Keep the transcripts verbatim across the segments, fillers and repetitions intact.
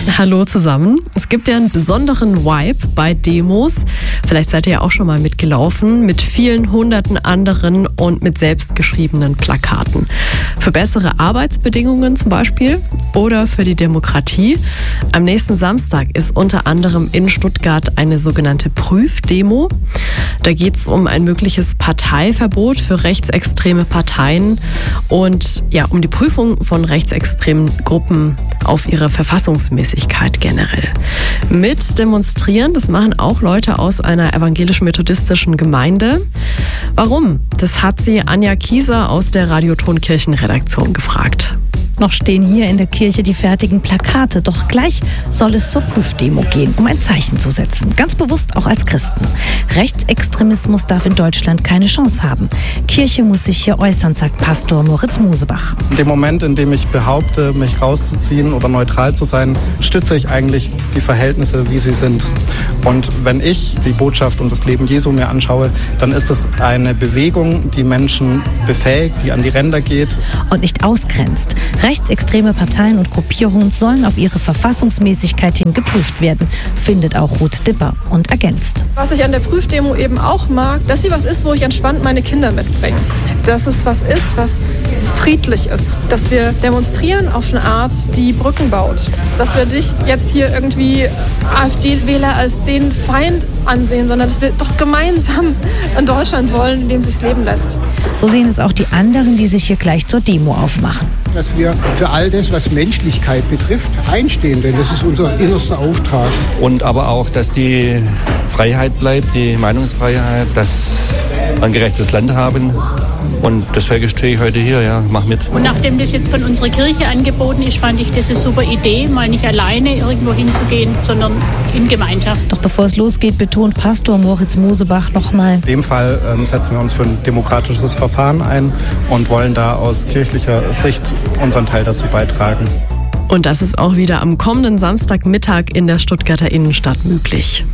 Hallo zusammen. Es gibt ja einen besonderen Vibe bei Demos. Vielleicht seid ihr ja auch schon mal mitgelaufen, mit vielen hunderten anderen und mit selbstgeschriebenen Plakaten. Für bessere Arbeitsbedingungen zum Beispiel oder für die Demokratie. Am nächsten Samstag ist unter anderem in Stuttgart eine sogenannte Prüfdemo. Da geht es um ein mögliches Parteiverbot für rechtsextreme Parteien und ja, um die Prüfung von rechtsextremen Gruppen auf ihre Verfassungsmäßigkeit generell. Mit demonstrieren, das machen auch Leute aus einer evangelisch-methodistischen Gemeinde. Warum? Das hat sie Anja Kieser aus der Radioton-Kirchenredaktion gefragt. Noch stehen hier in der Kirche die fertigen Plakate, doch gleich soll es zur Prüfdemo gehen, um ein Zeichen zu setzen. Ganz bewusst auch als Christen. Rechtsextremismus darf in Deutschland keine Chance haben. Kirche muss sich hier äußern, sagt Pastor Moritz Mosebach. In dem Moment, in dem ich behaupte, mich rauszuziehen oder neutral zu sein, stütze ich eigentlich die Verhältnisse, wie sie sind. Und wenn ich die Botschaft und das Leben Jesu mir anschaue, dann ist es eine Bewegung, die Menschen befähigt, die an die Ränder geht. Und nicht ausgrenzt. Rechtsextreme Parteien und Gruppierungen sollen auf ihre Verfassungsmäßigkeit hin geprüft werden, findet auch Ruth Dipper und ergänzt. Was ich an der Prüfdemo eben auch mag, dass sie was ist, wo ich entspannt meine Kinder mitbringe. Dass es was ist, was friedlich ist. Dass wir demonstrieren auf eine Art, die Brücken baut. Dass wir dich jetzt hier irgendwie AfD-Wähler als den Feind ansehen, sondern dass wir doch gemeinsam in Deutschland wollen, in dem es sich leben lässt. So sehen es auch die anderen, die sich hier gleich zur Demo aufmachen. Dass wir für all das, was Menschlichkeit betrifft, einstehen, denn das ist unser innerster Auftrag. Und aber auch, dass die Freiheit bleibt, die Meinungsfreiheit, dass wir ein gerechtes Land haben. Und deswegen stehe ich heute hier, ja, mach mit. Und nachdem das jetzt von unserer Kirche angeboten ist, fand ich das eine super Idee, mal nicht alleine irgendwo hinzugehen, sondern in Gemeinschaft. Doch bevor es losgeht, betont Pastor Moritz Mosebach nochmal. In dem Fall ähm, setzen wir uns für ein demokratisches Verfahren ein und wollen da aus kirchlicher Sicht unseren Teil dazu beitragen. Und das ist auch wieder am kommenden Samstagmittag in der Stuttgarter Innenstadt möglich.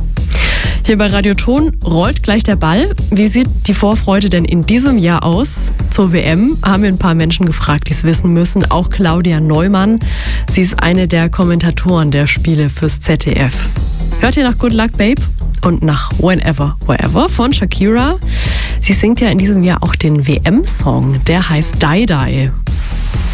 Hier bei Radioton rollt gleich der Ball. Wie sieht die Vorfreude denn in diesem Jahr aus? Zur W M haben wir ein paar Menschen gefragt, die es wissen müssen. Auch Claudia Neumann. Sie ist eine der Kommentatoren der Spiele fürs Z D F. Hört ihr nach Good Luck Babe und nach Whenever, Wherever von Shakira. Sie singt ja in diesem Jahr auch den W M-Song. Der heißt Die Die.